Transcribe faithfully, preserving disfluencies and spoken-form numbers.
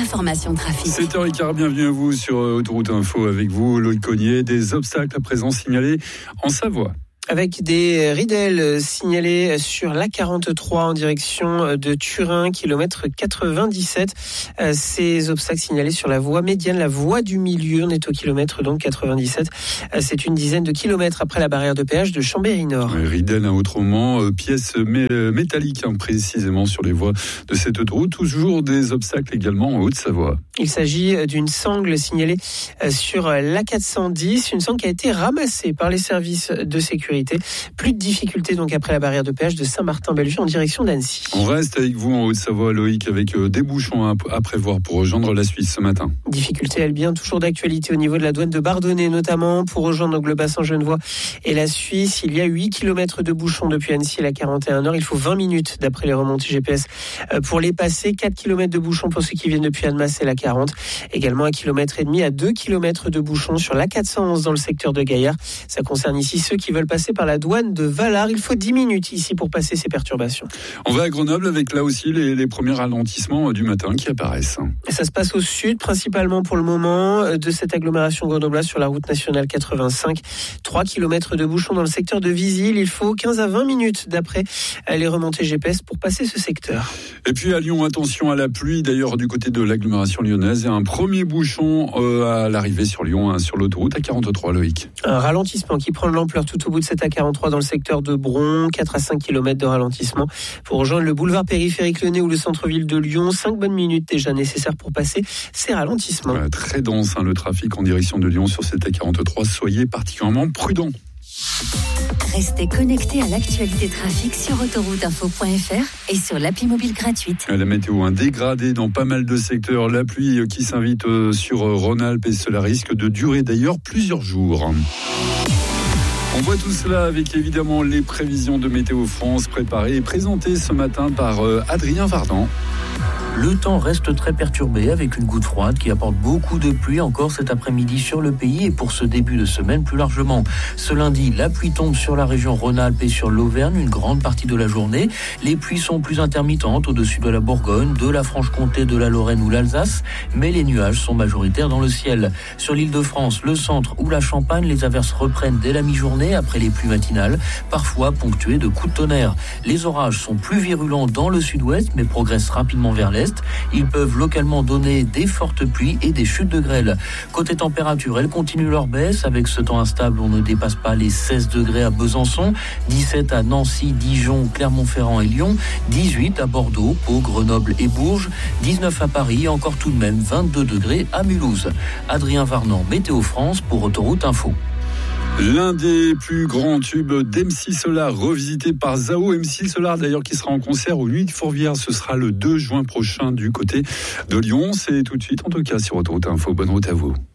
l'information trafic. sept heures quinze, bienvenue à vous sur Autoroute Info avec vous, Loïc Cognier. Des obstacles à présent signalés en Savoie. Avec des ridelles signalées sur l'A quarante-trois en direction de Turin, kilomètre quatre-vingt-dix-sept. Ces obstacles signalés sur la voie médiane, la voie du milieu, on est au kilomètre donc quatre-vingt-dix-sept. C'est une dizaine de kilomètres après la barrière de péage de Chambéry-Nord. Ridelles, hein, autrement, euh, pièces mé- métalliques hein, précisément sur les voies de cette autoroute. Toujours des obstacles également en Haute-Savoie. Il s'agit d'une sangle signalée sur l'A quatre cent dix, une sangle qui a été ramassée par les services de sécurité. Plus de difficultés donc après la barrière de péage de Saint-Martin-Bellevue en direction d'Annecy. On reste avec vous en Haute-Savoie, Loïc, avec des bouchons à, à prévoir pour rejoindre la Suisse ce matin. Difficulté, elle bien toujours d'actualité au niveau de la douane de Bardonnay, notamment pour rejoindre donc le bassin genevois et la Suisse. Il y a huit kilomètres de bouchons depuis Annecy à la quarante et une heures. Il faut vingt minutes d'après les remontées G P S pour les passer. quatre kilomètres de bouchons pour ceux qui viennent depuis Annemasse et la quarante. Également un kilomètre et demi à deux kilomètres de bouchons sur l'A quatre cent onze dans le secteur de Gaillard. Ça concerne ici ceux qui veulent passer par la douane de Valard. Il faut dix minutes ici pour passer ces perturbations. On va à Grenoble avec là aussi les, les premiers ralentissements du matin qui apparaissent. Et ça se passe au sud, principalement pour le moment, de cette agglomération grenobloise sur la route nationale quatre-vingt-cinq. trois kilomètres de bouchons dans le secteur de Visil. Il faut quinze à vingt minutes d'après les remontées G P S pour passer ce secteur. Et puis à Lyon, attention à la pluie. D'ailleurs, du côté de l'agglomération lyonnaise, il y a un premier bouchon euh, à l'arrivée sur Lyon, hein, sur l'autoroute A quarante-trois, Loïc. Un ralentissement qui prend de l'ampleur tout au bout de cette A quarante-trois dans le secteur de Bron. quatre à cinq kilomètres de ralentissement pour rejoindre le boulevard périphérique Lyonnais ou le centre-ville de Lyon. cinq bonnes minutes déjà nécessaires pour passer ces ralentissements. Ouais, très dense hein, le trafic en direction de Lyon sur cette A quarante-trois. Soyez particulièrement prudents. Restez connectés à l'actualité trafic sur autoroute info point f r et sur l'appli mobile gratuite. La météo, un dégradé dans pas mal de secteurs. La pluie qui s'invite sur Rhône-Alpes et cela risque de durer d'ailleurs plusieurs jours. On voit tout cela avec évidemment les prévisions de Météo France préparées et présentées ce matin par Adrien Vardan. Le temps reste très perturbé avec une goutte froide qui apporte beaucoup de pluie encore cet après-midi sur le pays et pour ce début de semaine plus largement. Ce lundi, la pluie tombe sur la région Rhône-Alpes et sur l'Auvergne une grande partie de la journée. Les pluies sont plus intermittentes au-dessus de la Bourgogne, de la Franche-Comté, de la Lorraine ou l'Alsace, mais les nuages sont majoritaires dans le ciel. Sur l'Île-de-France, le centre ou la Champagne, les averses reprennent dès la mi-journée après les pluies matinales, parfois ponctuées de coups de tonnerre. Les orages sont plus virulents dans le sud-ouest mais progressent rapidement vers l'est. Ils peuvent localement donner des fortes pluies et des chutes de grêle. Côté température, elles continuent leur baisse. Avec ce temps instable, on ne dépasse pas les seize degrés à Besançon, dix-sept à Nancy, Dijon, Clermont-Ferrand et Lyon, dix-huit à Bordeaux, Pau, Grenoble et Bourges, dix-neuf à Paris et encore tout de même vingt-deux degrés à Mulhouse. Adrien Varnan, Météo France pour Autoroute Info. L'un des plus grands tubes d'M C Solar revisité par Zao. M C Solar d'ailleurs qui sera en concert au Nuits de Fourvière. Ce sera le deux juin prochain du côté de Lyon. C'est tout de suite en tout cas sur Autoroute Info. Bonne route à vous.